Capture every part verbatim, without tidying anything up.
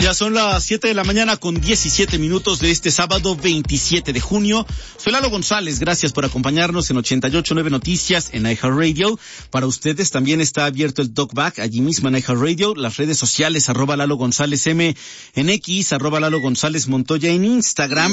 Ya son las siete de la mañana con diecisiete minutos de este sábado veintisiete de junio. Soy Lalo González, gracias por acompañarnos en ochenta y ocho punto nueve Noticias en iHeartRadio. Para ustedes también está abierto el Talkback allí mismo en iHeartRadio, las redes sociales, arroba Lalo González M en X, arroba Lalo González Montoya en Instagram.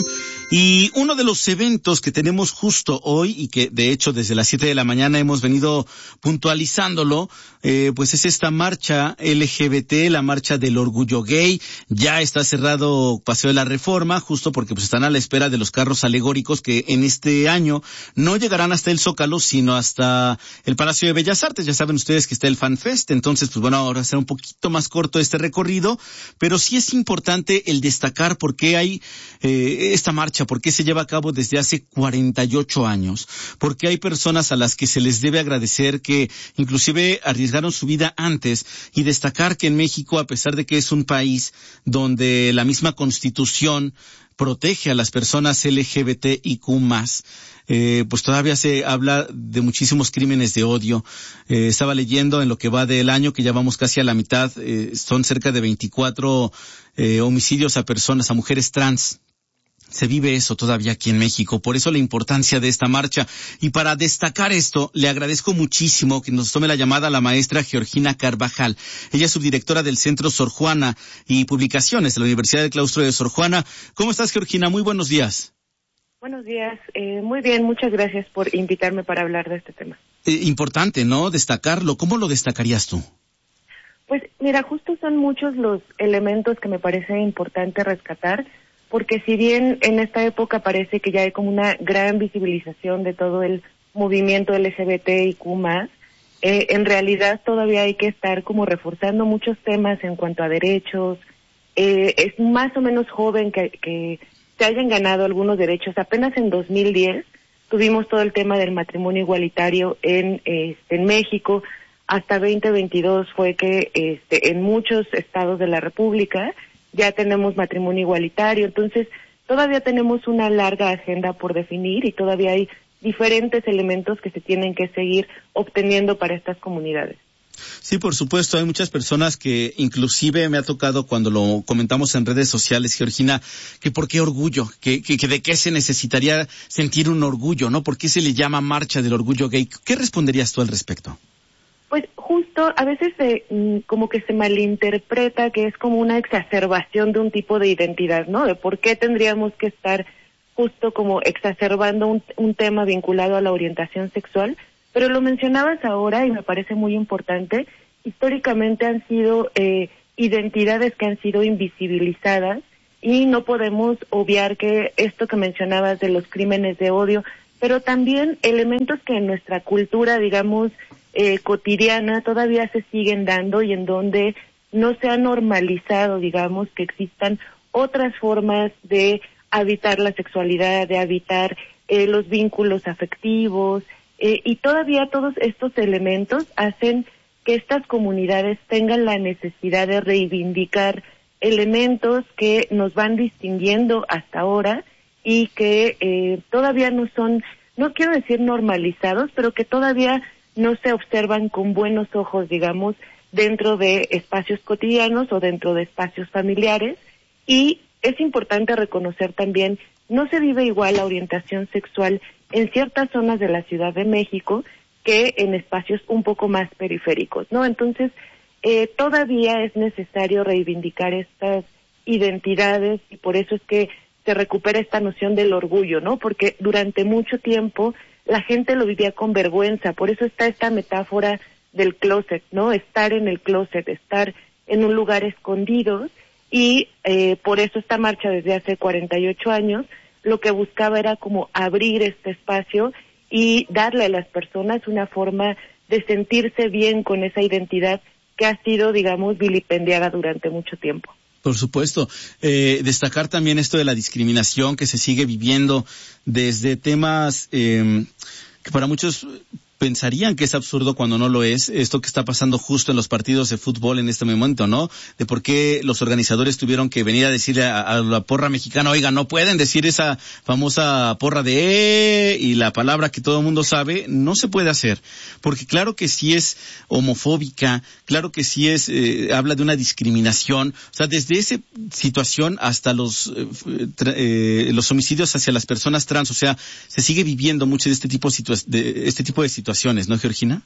Y uno de los eventos que tenemos justo hoy y que de hecho desde las siete de la mañana hemos venido puntualizándolo, eh, pues es esta marcha L G B T, la marcha del orgullo gay. Ya está cerrado Paseo de la Reforma, justo porque pues están a la espera de los carros alegóricos que en este año no llegarán hasta el Zócalo, sino hasta el Palacio de Bellas Artes. Ya saben ustedes que está el FanFest, entonces pues bueno, ahora será un poquito más corto este recorrido, pero sí es importante el destacar por qué hay eh, esta marcha, por qué se lleva a cabo desde hace cuarenta y ocho años, porque hay personas a las que se les debe agradecer que inclusive arriesgaron su vida antes, y destacar que en México, a pesar de que es un país donde la misma Constitución protege a las personas L G B T I Q más, eh, pues todavía se habla de muchísimos crímenes de odio. Eh, estaba leyendo en lo que va del año, que ya vamos casi a la mitad, eh, son cerca de veinticuatro eh, homicidios a personas, a mujeres trans. Se vive eso todavía aquí en México, por eso la importancia de esta marcha. Y para destacar esto, le agradezco muchísimo que nos tome la llamada la maestra Georgina Carvajal. Ella es subdirectora del Centro Sor Juana y Publicaciones de la Universidad del Claustro de Sor Juana. ¿Cómo estás, Georgina? Muy buenos días. Buenos días, eh, muy bien, muchas gracias por invitarme para hablar de este tema. Eh, importante, ¿no? Destacarlo. ¿Cómo lo destacarías tú? Pues mira, justo son muchos los elementos que me parece importante rescatar, porque si bien en esta época parece que ya hay como una gran visibilización de todo el movimiento L G B T I Q más, eh, en realidad todavía hay que estar como reforzando muchos temas en cuanto a derechos. Eh, es más o menos joven que, que se hayan ganado algunos derechos. Apenas en dos mil diez tuvimos todo el tema del matrimonio igualitario en, este, en México. Hasta veinte veintidós fue que este, en muchos estados de la República ya tenemos matrimonio igualitario. Entonces todavía tenemos una larga agenda por definir y todavía hay diferentes elementos que se tienen que seguir obteniendo para estas comunidades. Sí, por supuesto, hay muchas personas que inclusive me ha tocado cuando lo comentamos en redes sociales, Georgina, que por qué orgullo, que, que, que de qué se necesitaría sentir un orgullo, ¿no? ¿Por qué se le llama marcha del orgullo gay? ¿Qué responderías tú al respecto? Pues justo, a veces se, como que se malinterpreta que es como una exacerbación de un tipo de identidad, ¿no? De por qué tendríamos que estar justo como exacerbando un, un tema vinculado a la orientación sexual. Pero lo mencionabas ahora y me parece muy importante. Históricamente han sido eh, identidades que han sido invisibilizadas y no podemos obviar que esto que mencionabas de los crímenes de odio, pero también elementos que en nuestra cultura, digamos, eh, cotidiana todavía se siguen dando y en donde no se ha normalizado, digamos, que existan otras formas de habitar la sexualidad, de habitar eh, los vínculos afectivos. Eh, y todavía todos estos elementos hacen que estas comunidades tengan la necesidad de reivindicar elementos que nos van distinguiendo hasta ahora y que eh, todavía no son, no quiero decir normalizados, pero que todavía no se observan con buenos ojos, digamos, dentro de espacios cotidianos o dentro de espacios familiares. Y es importante reconocer también, no se vive igual la orientación sexual en ciertas zonas de la Ciudad de México que en espacios un poco más periféricos, ¿no? Entonces, eh, todavía es necesario reivindicar estas identidades y por eso es que se recupera esta noción del orgullo, ¿no? Porque durante mucho tiempo la gente lo vivía con vergüenza, por eso está esta metáfora del closet, ¿no? Estar en el closet, estar en un lugar escondido y eh, por eso esta marcha desde hace cuarenta y ocho años lo que buscaba era como abrir este espacio y darle a las personas una forma de sentirse bien con esa identidad que ha sido, digamos, vilipendiada durante mucho tiempo. Por supuesto. Eh, destacar también esto de la discriminación que se sigue viviendo desde temas eh, que para muchos pensarían que es absurdo cuando no lo es, esto que está pasando justo en los partidos de fútbol en este momento, ¿no? De por qué los organizadores tuvieron que venir a decirle a, a la porra mexicana, oiga, no pueden decir esa famosa porra de eh, y la palabra que todo el mundo sabe, no se puede hacer, porque claro que sí es homofóbica, claro que sí es, eh, habla de una discriminación, o sea, desde esa situación hasta los, eh, tra- eh, los homicidios hacia las personas trans, o sea, se sigue viviendo mucho de este tipo de, situa- de este tipo de situaciones. situaciones, ¿no, Georgina?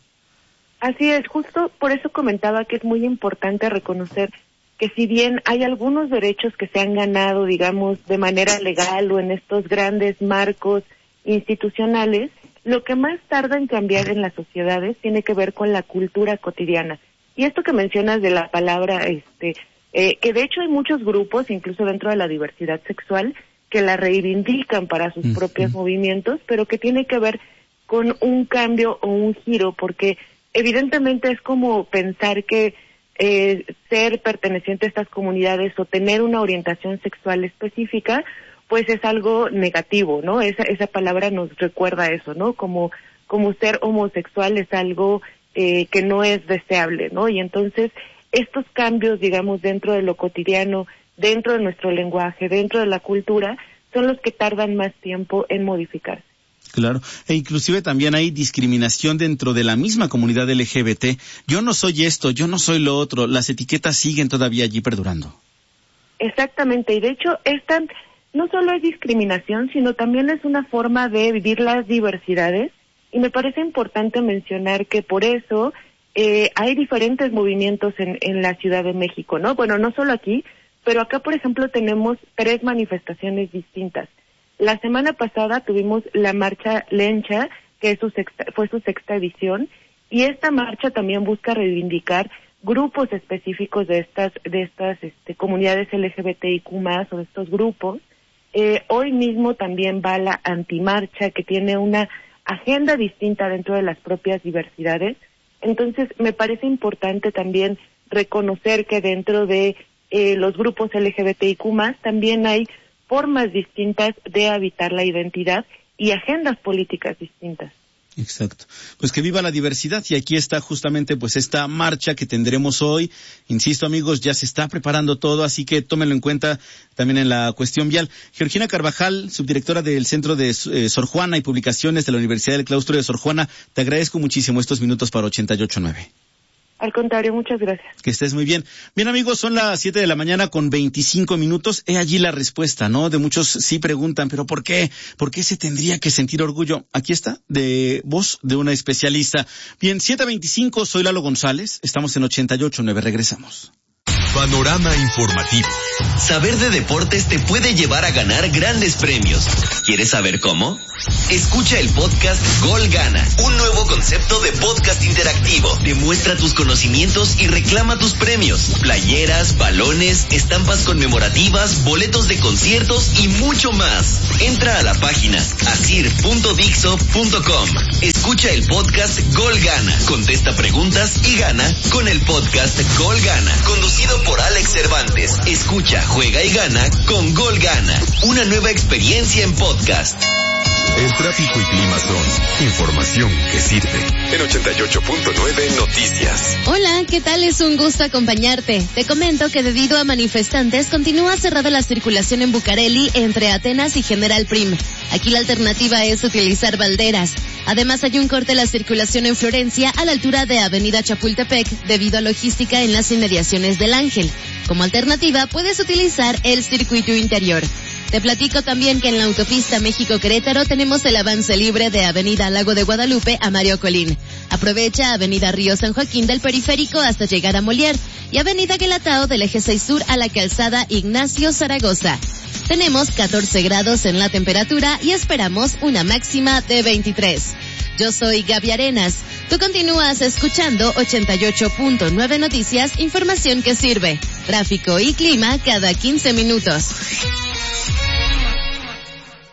Así es, justo por eso comentaba que es muy importante reconocer que si bien hay algunos derechos que se han ganado, digamos, de manera legal o en estos grandes marcos institucionales, lo que más tarda en cambiar en las sociedades tiene que ver con la cultura cotidiana. Y esto que mencionas de la palabra, este, eh, que de hecho hay muchos grupos, incluso dentro de la diversidad sexual, que la reivindican para sus uh-huh. propios movimientos, pero que tiene que ver con un cambio o un giro, porque evidentemente es como pensar que eh, ser perteneciente a estas comunidades o tener una orientación sexual específica, pues es algo negativo, ¿no? Esa esa palabra nos recuerda eso, ¿no? Como como ser homosexual es algo eh, que no es deseable, ¿no? Y entonces estos cambios, digamos, dentro de lo cotidiano, dentro de nuestro lenguaje, dentro de la cultura, son los que tardan más tiempo en modificarse. Claro, e inclusive también hay discriminación dentro de la misma comunidad L G B T. Yo no soy esto, yo no soy lo otro, las etiquetas siguen todavía allí perdurando. Exactamente, y de hecho esta no solo es discriminación, sino también es una forma de vivir las diversidades, y me parece importante mencionar que por eso eh, hay diferentes movimientos en, en la Ciudad de México, ¿no? Bueno, no solo aquí, pero acá, por ejemplo, tenemos tres manifestaciones distintas. La semana pasada tuvimos la marcha Lencha, que es su sexta, fue su sexta edición, y esta marcha también busca reivindicar grupos específicos de estas de estas este, comunidades L G B T I Q más, o de estos grupos. Eh, hoy mismo también va la antimarcha, que tiene una agenda distinta dentro de las propias diversidades. Entonces, me parece importante también reconocer que dentro de eh, los grupos L G B T I Q más, también hay formas distintas de habitar la identidad y agendas políticas distintas. Exacto. Pues que viva la diversidad, y aquí está justamente pues esta marcha que tendremos hoy. Insisto, amigos, ya se está preparando todo, así que tómenlo en cuenta también en la cuestión vial. Georgina Carvajal, subdirectora del Centro de eh, Sor Juana y Publicaciones de la Universidad del Claustro de Sor Juana, te agradezco muchísimo estos minutos para ochenta y ocho nueve. Al contrario, muchas gracias. Que estés muy bien. Bien, amigos, son las siete de la mañana con veinticinco minutos. He allí la respuesta, ¿no? De muchos sí preguntan, ¿pero por qué? ¿Por qué se tendría que sentir orgullo? Aquí está, de voz de una especialista. Bien, siete veinticinco, soy Lalo González. Estamos en ochenta y ocho nueve. Regresamos. Panorama informativo. Saber de deportes te puede llevar a ganar grandes premios. ¿Quieres saber cómo? Escucha el podcast Gol Gana, un nuevo concepto de podcast interactivo. Demuestra tus conocimientos y reclama tus premios. Playeras, balones, estampas conmemorativas, boletos de conciertos y mucho más. Entra a la página asir punto dixo punto com. Escucha el podcast Gol Gana. Contesta preguntas y gana con el podcast Gol Gana. Conducido por Alex Cervantes. Escucha, juega y gana con Gol Gana. Una nueva experiencia en podcast. El tráfico y clima son información que sirve. En ochenta y ocho punto nueve Noticias. Hola, ¿qué tal? Es un gusto acompañarte. Te comento que debido a manifestantes continúa cerrada la circulación en Bucareli entre Atenas y General Prim. Aquí la alternativa es utilizar Valderas. Además hay un corte de la circulación en Florencia a la altura de Avenida Chapultepec debido a logística en las inmediaciones del Ángel. Como alternativa puedes utilizar el circuito interior. Te platico también que en la autopista México-Querétaro tenemos el avance libre de Avenida Lago de Guadalupe a Mario Colín. Aprovecha Avenida Río San Joaquín del Periférico hasta llegar a Molière y Avenida Guelatao del Eje seis Sur a la calzada Ignacio Zaragoza. Tenemos catorce grados en la temperatura y esperamos una máxima de veintitrés. Yo soy Gaby Arenas. Tú continúas escuchando ochenta y ocho punto nueve Noticias, información que sirve. Tráfico y clima cada quince minutos.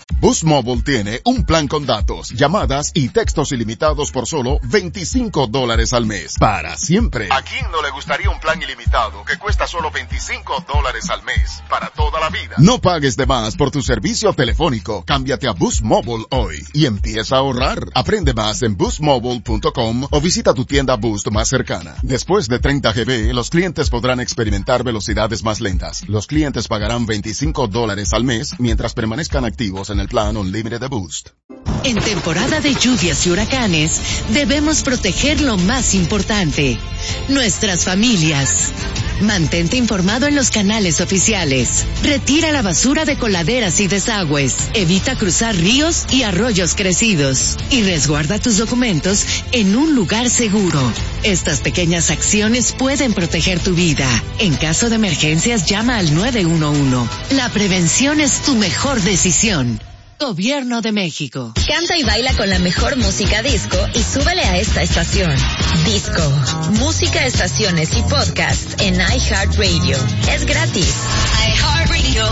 Boost Mobile tiene un plan con datos, llamadas y textos ilimitados por solo veinticinco dólares al mes. Para siempre. ¿A quién no le gustaría un plan ilimitado que cuesta solo veinticinco dólares al mes? Para toda la vida. No pagues de más por tu servicio telefónico. Cámbiate a Boost Mobile hoy y empieza a ahorrar. Aprende más en boost mobile punto com o visita tu tienda Boost más cercana. Después de treinta gigabytes, los clientes podrán experimentar velocidades más lentas. Los clientes pagarán veinticinco dólares al mes mientras permanezcan activos en el plan Unlimited de Boost. En temporada de lluvias y huracanes, debemos proteger lo más importante, nuestras familias. Mantente informado en los canales oficiales. Retira la basura de coladeras y desagües. Evita cruzar ríos y arroyos crecidos. Y resguarda tus documentos en un lugar seguro. Estas pequeñas acciones pueden proteger tu vida. En caso de emergencias, llama al nueve uno uno. La prevención es tu mejor decisión. Gobierno de México. Canta y baila con la mejor música disco y súbele a esta estación. Disco, música, estaciones y podcast en iHeartRadio. Es gratis. iHeartRadio.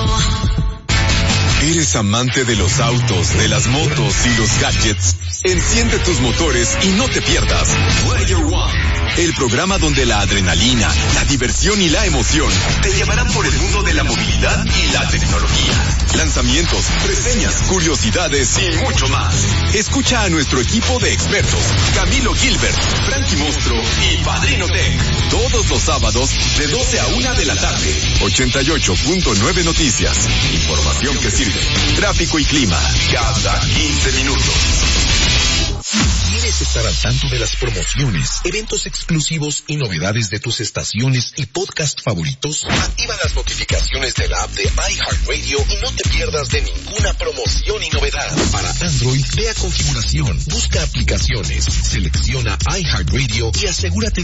¿Eres amante de los autos, de las motos y los gadgets? Enciende tus motores y no te pierdas Player One. El programa donde la adrenalina, la diversión y la emoción te llevarán por el mundo de la movilidad y la tecnología. Lanzamientos, reseñas, curiosidades y mucho más. Escucha a nuestro equipo de expertos, Camilo Gilbert, Frankie Monstro y Padrino Tech. Todos los sábados de doce a una de la tarde. ochenta y ocho punto nueve Noticias. Información que sirve. Tráfico y clima cada quince minutos. ¿Quieres estar al tanto de las promociones, eventos exclusivos y novedades de tus estaciones y podcast favoritos? Activa las notificaciones de la app de iHeartRadio y no te pierdas de ninguna promoción y novedad. Para Android, ve a configuración, busca aplicaciones, selecciona iHeartRadio y asegúrate de